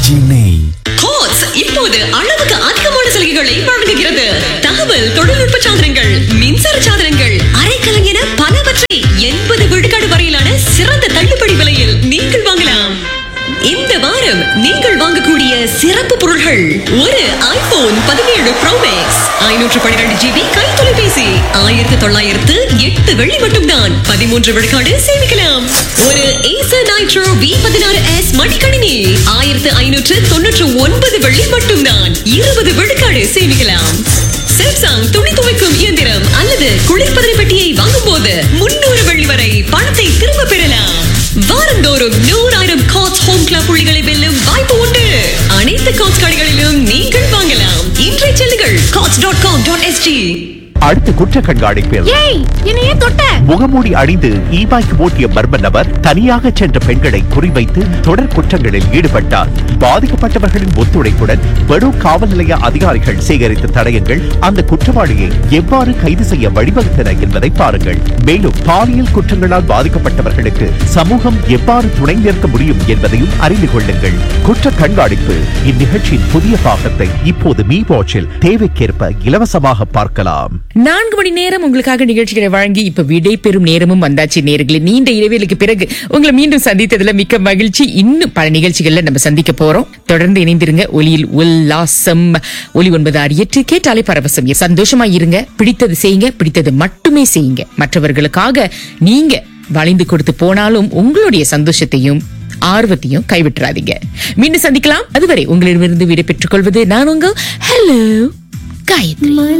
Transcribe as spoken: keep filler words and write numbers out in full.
நெய். கோட்ஸ் இப்போது அளவுக்கு அதிகமான சலுகைகளை வழங்குகிறது. தகவல் தொழில்நுட்ப சாதனங்கள், மின்சார சாதனங்கள், அரைக்கலம் என பலவற்றை எண்பது விழுக்காடு வரையிலான சிறந்த தள்ளுபடி விலையில் நீங்கள் வாங்கலாம். இந்த வாரம் நீங்கள் வாங்கக்கூடிய சிறப்பு பொருள்கள்: ஒரு ஐபோன் பதினேழு ப்ரோ மேக்ஸ், ஐநூற்று பன்னிரண்டு ஜிபி கை தொலைபேசி, ஆயிரத்தி தொள்ளாயிரத்து எட்டு வெள்ளி மட்டும்தான், பதிமூன்று விழுக்காடு சேமிக்கலாம். ஒரு ஏசர் நைட்ரோ வி பதினாறு எஸ் மடிக்கணினி, ஆயிரத்து ஐநூற்று தொன்னூற்று ஒன்பது வெள்ளி மட்டும்தான், இருபது விழுக்காடு சேமிக்கலாம். சாம்சங் துணி துவைக்கும் இயந்திரம் அல்லது குளிர்பதன பெட்டியை வாங்கும் போது முன்னூறு வெள்ளி வரை பணத்தை திரும்ப பெறலாம். வாரந்தோறும் நூறாயிரம் காட்ஸ் ஹோம் கிளப் புள்ளிகளை வெல்லும் வாய்ப்பு உண்டு. அனைத்து காட்ஸ் கடைகளிலும் நீங்கள் வாங்கலாம். இன்றைய செல்லுங்கள் God's dot com dot SG. அடுத்த குற்ற கண்காணிப்பில் முகமூடி அணிந்து இ பைக் ஓட்டிய மர்ம நபர் தனியாக சென்ற பெண்களை குறிவைத்து தொடர் குற்றங்களில் ஈடுபட்டார். பாதிக்கப்பட்டவர்களின் ஒத்துழைப்புடன் பெரு காவல் நிலைய அதிகாரிகள் சேகரித்த தடயங்கள் அந்த குற்றவாளியை எவ்வாறு கைது செய்ய வழிவகுத்தன என்பதை பாருங்கள். மேலும் பாலியல் குற்றங்களால் பாதிக்கப்பட்டவர்களுக்கு சமூகம் எவ்வாறு துணை நிற்க முடியும் என்பதையும் அறிந்து கொள்ளுங்கள். குற்ற கண்காணிப்பு இந்நிகழ்ச்சியின் புதிய பாகத்தை இப்போது மீ வாட்சில் தேவைக்கேற்ப இலவசமாக பார்க்கலாம். நான்கு மணி நேரம் உங்களுக்காக நிகழ்ச்சிகளை வழங்கி இப்ப விடை பெறும் நேரமும் வந்தாச்சு. நேயர்களே, நீண்ட இடைவேளைக்கு பிறகு உங்களை மீண்டும் சந்தித்ததுல மிக்க மகிழ்ச்சி. இன்னும் பல நிகழ்ச்சிகள்ல நம்ம சந்திக்க போறோம். தொடர்ந்து இணைந்திருங்க. ஒலியில் உல்லாசம். ஒலி ஒன்பது ஆறு எட்டு கேட்டாலே பரவசம். சந்தோஷமா இருங்க. பிடித்தது செய்யுங்க. பிடித்தது மட்டுமே செய்யுங்க. மற்றவர்களுக்காக நீங்க வளைந்து கொடுத்து போனாலும் உங்களுடைய சந்தோஷத்தையும் ஆர்வத்தையும் கைவிட்டுறாதீங்க. மீண்டும் சந்திக்கலாம். அதுவரை உங்களிடமிருந்து விடை பெற்றுக் கொள்வது நான் உங்க ஹலோ காயத்ரி.